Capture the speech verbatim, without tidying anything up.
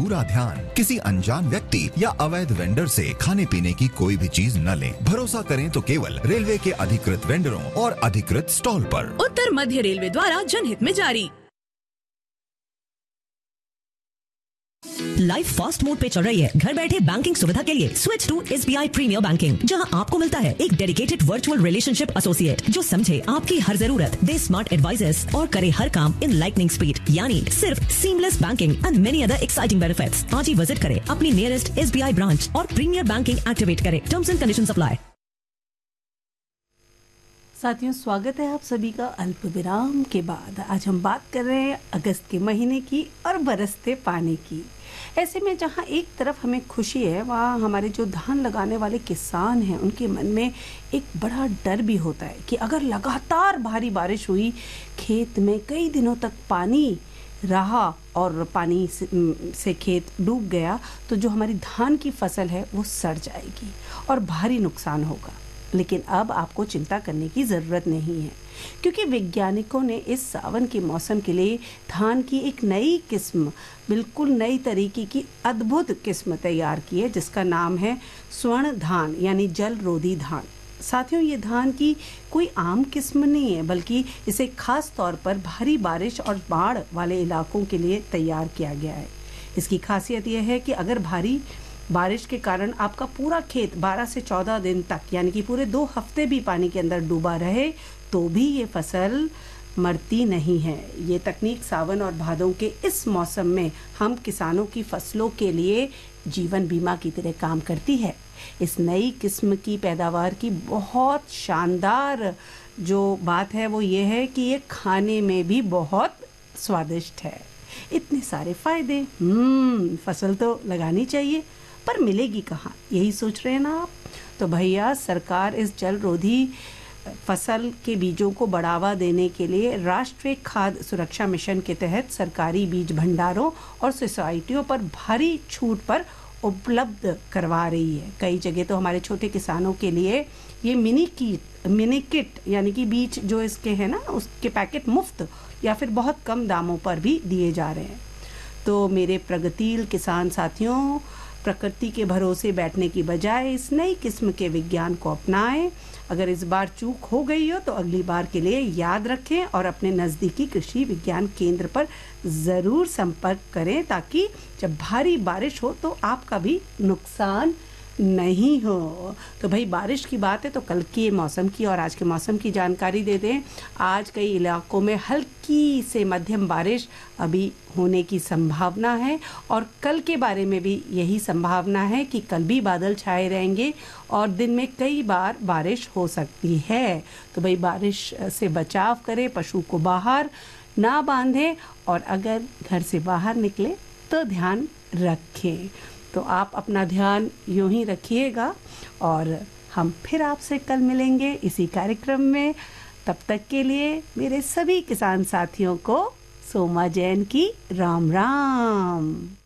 पूरा ध्यान। किसी अनजान व्यक्ति या अवैध वेंडर से खाने पीने की कोई भी चीज न लें। भरोसा करें तो केवल रेलवे के अधिकृत वेंडरों और अधिकृत स्टॉल पर। उत्तर मध्य रेलवे द्वारा जनहित में जारी। लाइफ फास्ट मोड पे चल रही है। घर बैठे बैंकिंग सुविधा के लिए switch to SBI premiere banking, जहां आपको मिलता है एक डेडिकेटेड वर्चुअल रिलेशनशिप एसोसिएट जो समझे आपकी हर जरूरत, दे स्मार्ट एडवाइजेस और करे हर काम इन लाइटनिंग स्पीड, यानी सिर्फ seamless banking and many other exciting benefits. आज ही विजिट करें अपनी नियरेस्ट एसबीआई ब्रांच और प्रीमियर बैंकिंग एक्टिवेट करें। Terms and conditions apply. साथियों, स्वागत है आप सभी का अल्प विराम के बाद। आज हम बात कर रहे हैं अगस्त के महीने की और बरसते पानी की। ऐसे में जहाँ एक तरफ हमें खुशी है, वहाँ हमारे जो धान लगाने वाले किसान हैं उनके मन में एक बड़ा डर भी होता है कि अगर लगातार भारी बारिश हुई, खेत में कई दिनों तक पानी रहा और पानी से, से खेत डूब गया, तो जो हमारी धान की फसल है वो सड़ जाएगी और भारी नुकसान होगा। लेकिन अब आपको चिंता करने की ज़रूरत नहीं है, क्योंकि वैज्ञानिकों ने इस सावन के मौसम के लिए धान की एक नई किस्म, बिल्कुल नई तरीके की अद्भुत किस्म तैयार की है, जिसका नाम है स्वर्ण धान, यानी जल रोधी धान। साथियों, ये धान की कोई आम किस्म नहीं है, बल्कि इसे खास तौर पर भारी बारिश और बाढ़ वाले इलाकों के लिए तैयार किया गया है। इसकी खासियत यह है कि अगर भारी बारिश के कारण आपका पूरा खेत बारह से चौदह दिन तक, यानी कि पूरे दो हफ्ते भी पानी के अंदर डूबा रहे, तो भी ये फसल मरती नहीं है। ये तकनीक सावन और भादों के इस मौसम में हम किसानों की फसलों के लिए जीवन बीमा की तरह काम करती है। इस नई किस्म की पैदावार की बहुत शानदार जो बात है वो ये है कि ये खाने में भी बहुत स्वादिष्ट है। इतने सारे फायदे, हम्म फसल तो लगानी चाहिए, पर मिलेगी कहाँ, यही सोच रहे हैं ना आप? तो भैया, सरकार इस जल रोधी फसल के बीजों को बढ़ावा देने के लिए राष्ट्रीय खाद्य सुरक्षा मिशन के तहत सरकारी बीज भंडारों और सोसाइटियों पर भारी छूट पर उपलब्ध करवा रही है। कई जगह तो हमारे छोटे किसानों के लिए ये मिनी किट मिनी किट यानी कि बीज जो इसके हैं ना, उसके पैकेट मुफ्त या फिर बहुत कम दामों पर भी दिए जा रहे हैं। तो मेरे प्रगतिशील किसान साथियों, प्रकृति के भरोसे बैठने की बजाय इस नई किस्म के विज्ञान को अपनाएं। अगर इस बार चूक हो गई हो तो अगली बार के लिए याद रखें और अपने नज़दीकी कृषि विज्ञान केंद्र पर ज़रूर संपर्क करें, ताकि जब भारी बारिश हो तो आपका भी नुकसान नहीं हो। तो भाई, बारिश की बात है तो कल के मौसम की और आज के मौसम की जानकारी दे दें। आज कई इलाकों में हल्की से मध्यम बारिश अभी होने की संभावना है और कल के बारे में भी यही संभावना है कि कल भी बादल छाए रहेंगे और दिन में कई बार बारिश हो सकती है। तो भाई, बारिश से बचाव करें, पशु को बाहर ना बांधें और अगर घर से बाहर निकले तो ध्यान रखें। तो आप अपना ध्यान यूं ही रखिएगा और हम फिर आपसे कल मिलेंगे इसी कार्यक्रम में। तब तक के लिए मेरे सभी किसान साथियों को सोमा जैन की राम राम।